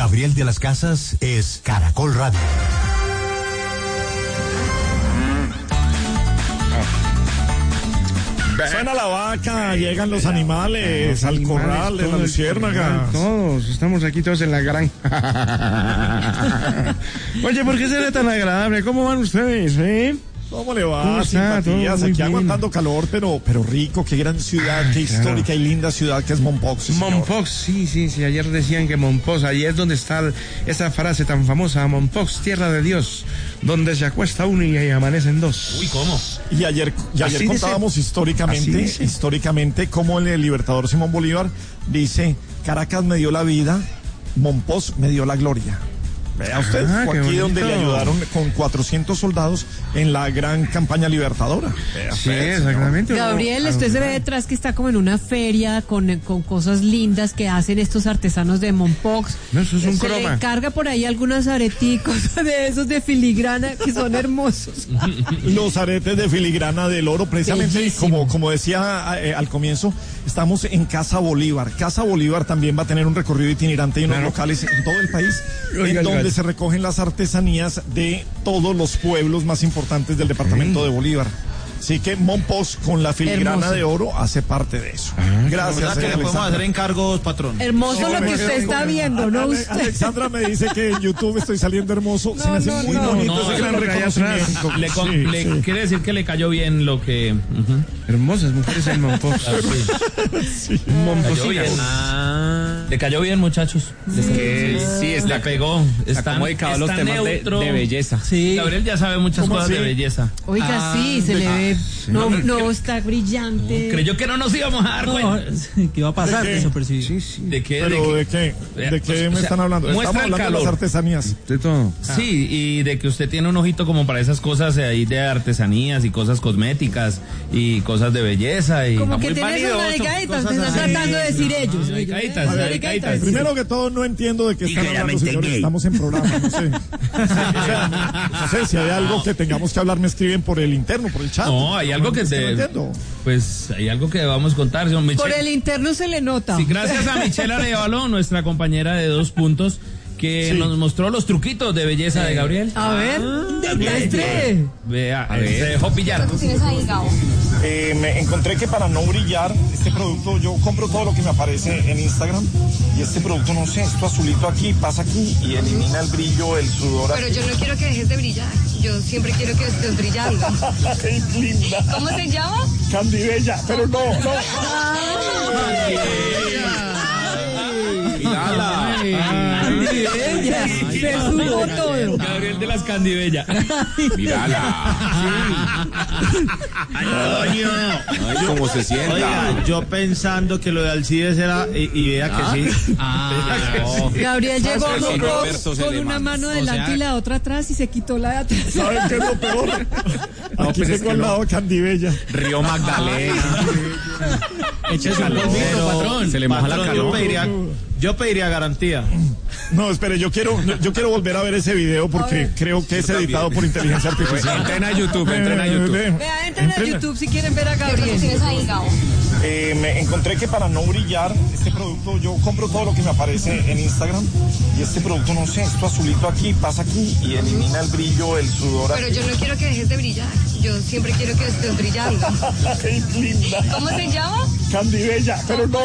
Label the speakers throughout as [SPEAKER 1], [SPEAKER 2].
[SPEAKER 1] Gabriel de las Casas es Caracol Radio.
[SPEAKER 2] Suena la vaca, llegan los animales al corral de la luciérnaga.
[SPEAKER 3] Todos, estamos aquí todos en la granja. Oye, ¿por qué se ve tan agradable? ¿Cómo van ustedes,
[SPEAKER 2] ¿Cómo le va? Simpatías, aquí aguantando calor, pero rico. Qué gran ciudad, qué histórica y linda ciudad que es Mompox.
[SPEAKER 3] Mompox, sí, ayer decían que Mompox, allí es donde está esa frase tan famosa, Mompox, tierra de Dios, donde se acuesta uno y amanecen dos.
[SPEAKER 2] Uy, ¿cómo? Y ayer contábamos históricamente cómo el libertador Simón Bolívar dice: Caracas me dio la vida, Mompox me dio la gloria. Vea usted, fue aquí donde le ayudaron con 400 soldados en la gran campaña libertadora.
[SPEAKER 3] Sí, exactamente.
[SPEAKER 4] Gabriel, usted se ve detrás que está como en una feria con cosas lindas que hacen estos artesanos de Mompox.
[SPEAKER 3] No, eso es un croma.
[SPEAKER 4] Se le encarga por ahí algunos areticos de esos de filigrana que son hermosos.
[SPEAKER 2] Los aretes de filigrana del oro, precisamente como decía al comienzo, estamos en Casa Bolívar. Casa Bolívar también va a tener un recorrido itinerante y unos locales en todo el país, en donde se recogen las artesanías de todos los pueblos más importantes del departamento de Bolívar. Así que Mompox con la filigrana de oro hace parte de eso. Gracias.
[SPEAKER 5] Que le podemos hacer encargos, patrón.
[SPEAKER 4] Hermoso lo que usted está viendo, ¿no?
[SPEAKER 2] Alexandra me dice que en YouTube estoy saliendo hermoso. Se me hace muy bonito ese gran reconocimiento.
[SPEAKER 5] Le quiere decir que le cayó bien lo que...
[SPEAKER 3] Hermosas mujeres en Mompox.
[SPEAKER 2] Sí.
[SPEAKER 5] Le cayó bien, muchachos.
[SPEAKER 6] Sí,
[SPEAKER 5] le pegó.
[SPEAKER 6] Está muy dedicado a los temas de belleza.
[SPEAKER 5] Sí. Gabriel ya sabe muchas cosas de belleza.
[SPEAKER 4] Oiga, sí, se le ve. No, está brillante.
[SPEAKER 5] Creyó que no nos íbamos a dar cuenta.
[SPEAKER 6] ¿Qué iba a pasar?
[SPEAKER 2] Sí.
[SPEAKER 5] ¿De qué?
[SPEAKER 2] ¿De qué me están hablando? Estamos hablando de las artesanías.
[SPEAKER 3] De todo.
[SPEAKER 5] Sí, y de que usted tiene un ojito como para esas cosas ahí de artesanías y cosas cosméticas y cosas de belleza. Y
[SPEAKER 4] como que tiene esas maricaditas, me están tratando de decir ellos.
[SPEAKER 5] Maricaditas.
[SPEAKER 2] Primero que todo, no entiendo de qué están hablando, señores. Estamos en programa, no sé. No sé si hay algo que tengamos que hablar, me escriben por el interno, por el chat.
[SPEAKER 5] No, hay algo que pues hay algo que debamos contar, señor Michelle.
[SPEAKER 4] Por el interno se le nota.
[SPEAKER 5] Sí, gracias a Michelle Arevalo, nuestra compañera de 2 puntos, que nos mostró los truquitos de belleza de Gabriel.
[SPEAKER 4] A ver, demuestre.
[SPEAKER 5] Vea, se dejó pillar.
[SPEAKER 7] ¿Qué tienes ahí, Gabo?
[SPEAKER 2] Me encontré que para no brillar, este producto, yo compro todo lo que me aparece en Instagram, y este producto, no sé, esto azulito aquí, pasa aquí y elimina el brillo, el sudor.
[SPEAKER 7] Pero yo no quiero que dejes de brillar, yo siempre quiero que estés brillando.
[SPEAKER 2] ¡Qué linda!
[SPEAKER 7] ¿Cómo se llama?
[SPEAKER 2] Candibella, pero no.
[SPEAKER 4] Candibella, se supo todo.
[SPEAKER 5] Gabriel de las Candibella.
[SPEAKER 6] Mírala.
[SPEAKER 5] Ay,
[SPEAKER 6] ¿Cómo se sienta?
[SPEAKER 5] Oiga,
[SPEAKER 6] yo pensando que lo de Alcides era, y vea que sí.
[SPEAKER 4] Gabriel llegó
[SPEAKER 6] Roberto
[SPEAKER 4] con una mano adelante y la otra atrás y se quitó la de atrás.
[SPEAKER 2] ¿Saben qué es lo peor? Aquí tengo al lado Candibella.
[SPEAKER 6] Río Magdalena.
[SPEAKER 5] Échese un polvito, patrón.
[SPEAKER 6] Se le moja la calor.
[SPEAKER 5] Yo pediría garantía.
[SPEAKER 2] No, espere, yo quiero volver a ver ese video porque creo que es editado por inteligencia artificial.
[SPEAKER 6] Entren a YouTube.
[SPEAKER 4] Vea, entren a YouTube si quieren ver a Gabriel.
[SPEAKER 7] ¿Qué tienes ahí, Gabo?
[SPEAKER 2] Me encontré que para no brillar, este producto, yo compro todo lo que me aparece en Instagram, y este producto, no sé, esto azulito aquí, pasa aquí y elimina el brillo, el sudor.
[SPEAKER 7] Pero yo no quiero que dejes de brillar, yo siempre quiero que estés brillando.
[SPEAKER 2] ¡Qué linda!
[SPEAKER 7] ¿Cómo se llama?
[SPEAKER 2] Candibella, pero no.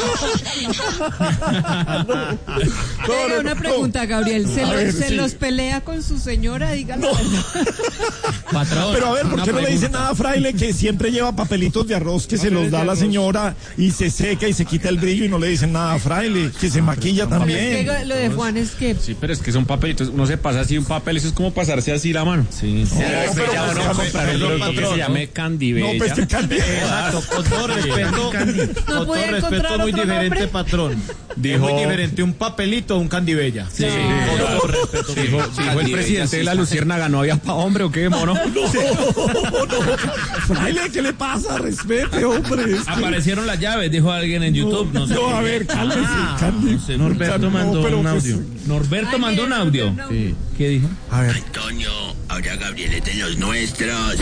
[SPEAKER 4] Una pregunta, Gabriel. ¿Se los pelea con su señora? Díganlo.
[SPEAKER 5] Patrón.
[SPEAKER 2] Pero a ver, ¿por qué no le dicen nada a Fraile que siempre lleva papelitos de arroz que se los da a la señora y se seca y se quita el brillo, y no le dicen nada a Fraile, que se maquilla también?
[SPEAKER 4] Es que lo de Juan es que...
[SPEAKER 6] Sí, pero es que son papelitos, uno se pasa así un papel, eso es como pasarse así la mano.
[SPEAKER 5] Sí.
[SPEAKER 2] Pero
[SPEAKER 6] ya uno comprar el producto que se llame Candibella.
[SPEAKER 2] No, pues que Candibella.
[SPEAKER 5] Exacto, con todo respeto.
[SPEAKER 4] No puede encontrar
[SPEAKER 5] muy
[SPEAKER 4] otro
[SPEAKER 5] diferente,
[SPEAKER 4] nombre.
[SPEAKER 5] Patrón.
[SPEAKER 6] Dijo,
[SPEAKER 5] es muy diferente un papelito o un Candibella.
[SPEAKER 6] Sí. Con todo respeto. Dijo el presidente de la Luciérnaga, ¿no había pa' hombre o qué, mono?
[SPEAKER 2] No. Fraile, ¿qué le pasa? Respete, hombre.
[SPEAKER 5] Aparecieron las llaves, dijo alguien en YouTube. No sé.
[SPEAKER 2] A ver, cálmese.
[SPEAKER 5] Norberto mandó un audio. Norberto mandó un audio.
[SPEAKER 6] Sí.
[SPEAKER 5] ¿Qué dijo?
[SPEAKER 2] A ver.
[SPEAKER 1] Antonio,
[SPEAKER 8] ahora Gabriel es de los nuestros.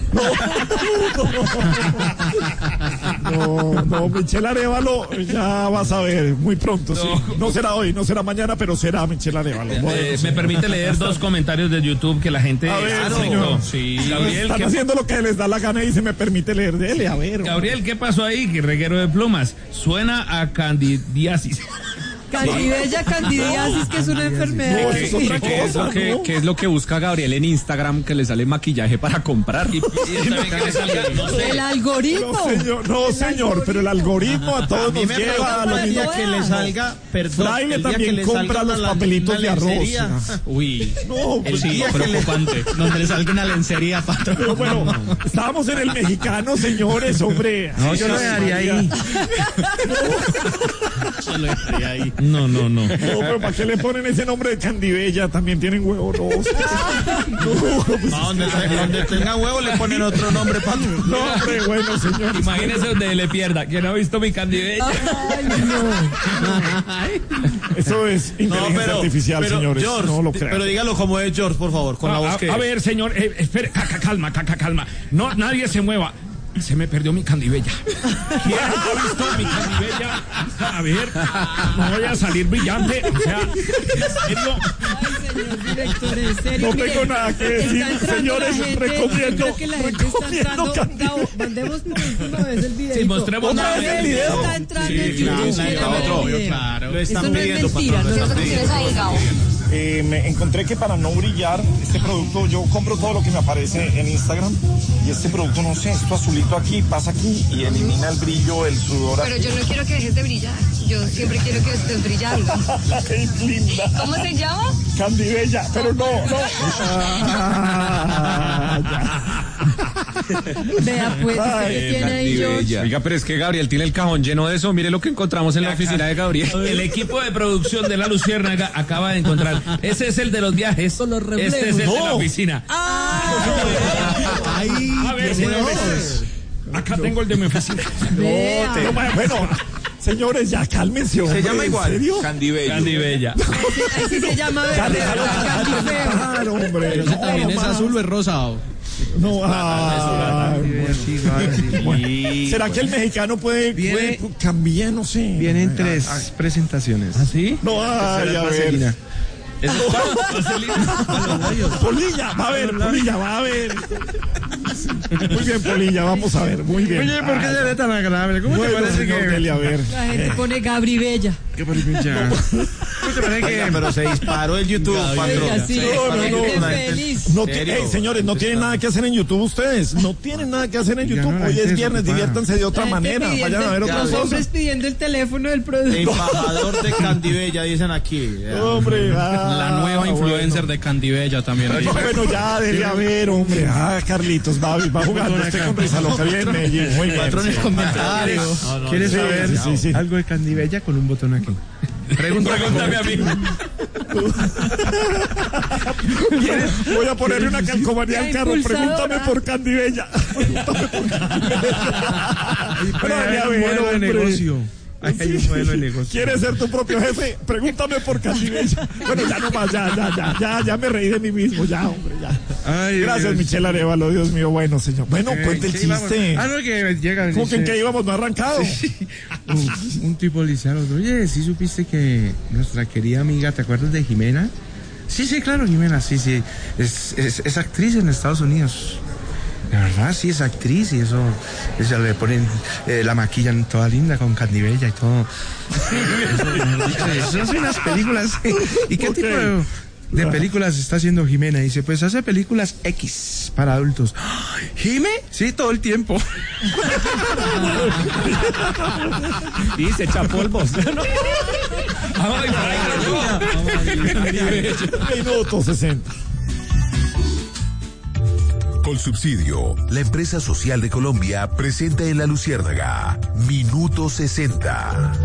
[SPEAKER 2] No, Michelle Arévalo, ya vas a ver, muy pronto, sí. No será hoy, no será mañana, pero será Michelle Arévalo.
[SPEAKER 5] ¿Me permite leer 2 comentarios de YouTube que la gente...
[SPEAKER 2] A ver, señor.
[SPEAKER 5] Sí.
[SPEAKER 2] Gabriel, están haciendo lo que les da la gana y se me permite leer. Dele, a ver.
[SPEAKER 5] Gabriel, ¿qué pasó ahí? Que reguero de plumas. Suena a candidiasis.
[SPEAKER 4] Candidiasis, que es una enfermedad.
[SPEAKER 6] ¿Qué es lo que busca Gabriel en Instagram, que le sale maquillaje para comprar?
[SPEAKER 5] Y también que le salga, no sé.
[SPEAKER 4] El algoritmo.
[SPEAKER 2] No, señor, pero el algoritmo a todos nos lleva a lo mismo.
[SPEAKER 9] Que le salga, perdón.
[SPEAKER 2] Fraile también compra los papelitos de arroz.
[SPEAKER 6] Uy,
[SPEAKER 2] No, pues
[SPEAKER 6] sí, preocupante.
[SPEAKER 9] Donde le salga una lencería, patrón.
[SPEAKER 2] pero bueno, estábamos en el mexicano, señores, hombre.
[SPEAKER 3] No, yo lo dejaría ahí.
[SPEAKER 9] Yo lo dejaría ahí.
[SPEAKER 5] No.
[SPEAKER 2] No, pero ¿para qué le ponen ese nombre de Candibella? También tienen huevo, no.
[SPEAKER 9] Donde tenga huevo le ponen otro nombre, patrón.
[SPEAKER 2] No, hombre, bueno, señor.
[SPEAKER 5] Imagínese donde le pierda. ¿Quién ha visto mi candibella?
[SPEAKER 2] Eso es inteligencia artificial, señores.
[SPEAKER 9] George,
[SPEAKER 2] no lo creo.
[SPEAKER 9] pero dígalo como es, George, por favor, con la voz que...
[SPEAKER 5] A ver, señor, espere, calma. No, nadie se mueva. Se me perdió mi candibella. ¿Quién ha visto mi candibella? A ver, no voy a salir brillante. O sea, ¿en serio?
[SPEAKER 4] Ay, señor director, en serio.
[SPEAKER 2] No tengo nada que decir, señores, recomiendo
[SPEAKER 4] Gabo, mandemos por última vez el video.
[SPEAKER 5] Sí, mostremos
[SPEAKER 4] otra vez
[SPEAKER 2] el video.
[SPEAKER 4] Está entrando
[SPEAKER 2] Sí,
[SPEAKER 4] en YouTube.
[SPEAKER 9] Claro. Lo
[SPEAKER 4] Eso
[SPEAKER 9] están
[SPEAKER 4] no es
[SPEAKER 9] pidiendo,
[SPEAKER 4] mentira.
[SPEAKER 9] patrón.
[SPEAKER 4] No,
[SPEAKER 7] ¿Tienes ahí, Gabo?
[SPEAKER 2] Me encontré que para no brillar, este producto, yo compro todo lo que me aparece en Instagram y este producto, no sé, esto azulito aquí, pasa aquí y elimina el brillo, el sudor.
[SPEAKER 7] Pero yo no quiero que dejes de brillar. Yo siempre quiero que estés brillando.
[SPEAKER 2] ¡Qué linda!
[SPEAKER 7] ¿Cómo se llama?
[SPEAKER 2] Candibella, pero no.
[SPEAKER 4] Vea, pues, ¿qué tiene ahí, George?
[SPEAKER 6] Oiga, pero es que Gabriel tiene el cajón lleno de eso. Mire lo que encontramos en la oficina de Gabriel.
[SPEAKER 5] El equipo de producción de La Luciérnaga acaba de encontrar. Ese es el de los viajes. Este es el de la oficina. A ver, señores. Acá tengo el de mi oficina.
[SPEAKER 2] Bueno, señores, ya cálmense, hombre.
[SPEAKER 9] Se llama igual.
[SPEAKER 2] ¿En serio?
[SPEAKER 5] Candibella.
[SPEAKER 4] Así se llama,
[SPEAKER 2] Claro, hombre.
[SPEAKER 9] Pero ese también es azul o es rosado.
[SPEAKER 2] No, ¿será que el mexicano puede cambiar? No sé.
[SPEAKER 3] Vienen 3 presentaciones.
[SPEAKER 5] ¿Ah, sí?
[SPEAKER 2] No, ay, a ver. Polilla, va a ver. Muy bien, Polilla, vamos a ver, muy bien.
[SPEAKER 3] Oye, ¿por qué se ve tan agradable? ¿Cómo te parece
[SPEAKER 2] señor
[SPEAKER 3] que...?
[SPEAKER 2] Deli, a ver.
[SPEAKER 4] La gente pone Gabri Bella.
[SPEAKER 3] ¿Qué Polilla? ¿Cómo te parece que...?
[SPEAKER 9] Pero se disparó el YouTube, patrón.
[SPEAKER 4] Oiga, sí,
[SPEAKER 2] No.
[SPEAKER 4] feliz.
[SPEAKER 2] No señores, no tienen nada que hacer en YouTube ustedes. No tienen nada que hacer en
[SPEAKER 3] Ya
[SPEAKER 2] YouTube.
[SPEAKER 3] no, la
[SPEAKER 2] Hoy
[SPEAKER 3] gente
[SPEAKER 2] es viernes,
[SPEAKER 3] desocupada.
[SPEAKER 2] diviértanse de otra
[SPEAKER 4] La gente
[SPEAKER 2] manera.
[SPEAKER 4] pidiendo-
[SPEAKER 2] Vayan a ver otras
[SPEAKER 4] Los hombres
[SPEAKER 2] cosas.
[SPEAKER 4] pidiendo el teléfono del productor.
[SPEAKER 9] Embajador de Candibella, dicen aquí.
[SPEAKER 2] Hombre,
[SPEAKER 6] La nueva influencer de Candibella también.
[SPEAKER 2] Bueno, ya, dele a ver, hombre. Carlitos, va jugando usted con Risa Loca. Bien, Medellín. Muy bien.
[SPEAKER 9] Patrones
[SPEAKER 2] sí.
[SPEAKER 9] comentarios.
[SPEAKER 3] ¿Quieres
[SPEAKER 2] Sí,
[SPEAKER 3] saber
[SPEAKER 2] sí.
[SPEAKER 3] algo de Candibella con un botón aquí?
[SPEAKER 5] Pregúntame a mí.
[SPEAKER 2] Voy a ponerle una calcomanía al carro.
[SPEAKER 4] Impulsadora.
[SPEAKER 2] Pregúntame por Candibella. Pero dele a ver,
[SPEAKER 3] Modelo de
[SPEAKER 2] hombre.
[SPEAKER 3] negocio. Ahí hay un modelo de negocio.
[SPEAKER 2] ¿Quieres ser tu propio jefe? Pregúntame por Candibella. Bueno, ya nomás, ya me reí de mí mismo, ya, hombre, ya.
[SPEAKER 3] Ay,
[SPEAKER 2] Gracias,
[SPEAKER 3] Dios.
[SPEAKER 2] Michelle Arévalo, Dios mío, bueno, señor. Bueno, cuente el
[SPEAKER 3] ¿qué íbamos?
[SPEAKER 2] chiste.
[SPEAKER 3] No, que llega.
[SPEAKER 2] ¿Cómo que en
[SPEAKER 3] dice-
[SPEAKER 2] qué íbamos? No ha arrancado.
[SPEAKER 3] Un tipo le dice al otro, oye, ¿sí supiste que nuestra querida amiga, ¿te acuerdas de Jimena? Sí, claro, Jimena, sí. Es actriz en Estados Unidos. De verdad, sí, es actriz y eso le ponen, la maquillan toda linda con Candibella y todo. Eso son unas películas. ¿Y qué
[SPEAKER 2] Ok.
[SPEAKER 3] tipo de películas está haciendo Jimena? Dice, pues hace películas X para adultos. ¿Jime? Sí, todo el tiempo.
[SPEAKER 6] Y se echa polvos.
[SPEAKER 2] Minuto 60.
[SPEAKER 1] Colsubsidio, la empresa social de Colombia, presenta en La Luciérnaga, Minuto 60.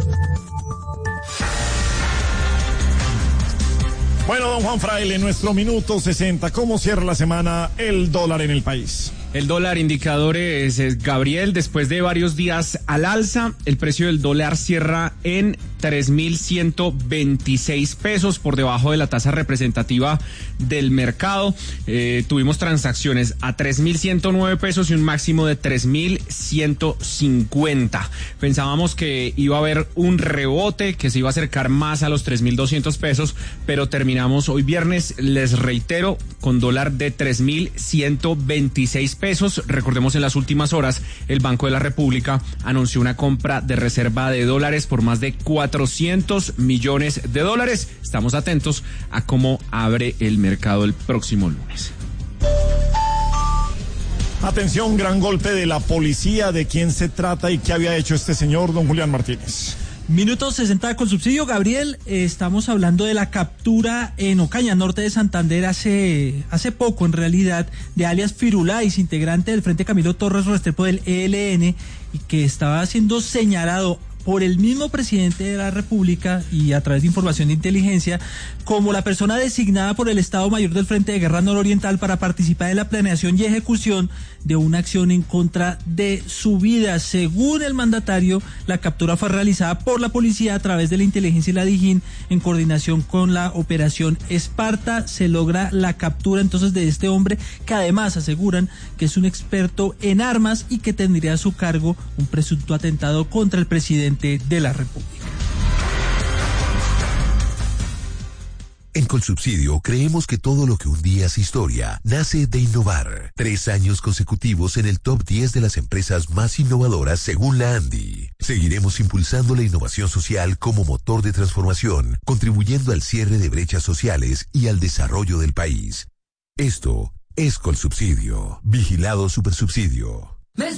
[SPEAKER 2] Bueno, don Juan Fraile, nuestro minuto 60. ¿Cómo cierra la semana el dólar en el país?
[SPEAKER 6] El dólar indicadores, Gabriel, después de varios días al alza, el precio del dólar cierra en 3.126 pesos, por debajo de la tasa representativa del mercado. Tuvimos transacciones a 3.109 pesos y un máximo de 3.150. Pensábamos que iba a haber un rebote, que se iba a acercar más a los 3.200 pesos, pero terminamos hoy viernes, les reitero, con dólar de 3.126 pesos. Recordemos, en las últimas horas el Banco de la República anunció una compra de reserva de dólares por más de 400 millones de dólares. Estamos atentos a cómo abre el mercado el próximo lunes.
[SPEAKER 2] Atención, gran golpe de la policía. ¿De quién se trata y qué había hecho este señor, don Julián Martínez?
[SPEAKER 10] Minuto 60 con subsidio, Gabriel. Estamos hablando de la captura en Ocaña, norte de Santander, hace poco en realidad, de alias Firulais, integrante del Frente Camilo Torres Restrepo del ELN, y que estaba siendo señalado por el mismo presidente de la República y a través de información de inteligencia como la persona designada por el Estado Mayor del Frente de Guerra Nororiental para participar en la planeación y ejecución de una acción en contra de su vida. Según el mandatario, la captura fue realizada por la policía a través de la inteligencia y la DIJÍN en coordinación con la operación Esparta. Se logra la captura entonces de este hombre, que además aseguran que es un experto en armas y que tendría a su cargo un presunto atentado contra el presidente de la República.
[SPEAKER 1] En Colsubsidio creemos que todo lo que un día es historia nace de innovar. 3 años consecutivos en el top 10 de las empresas más innovadoras según la ANDI. Seguiremos impulsando la innovación social como motor de transformación, contribuyendo al cierre de brechas sociales y al desarrollo del país. Esto es Colsubsidio. Vigilado Supersubsidio.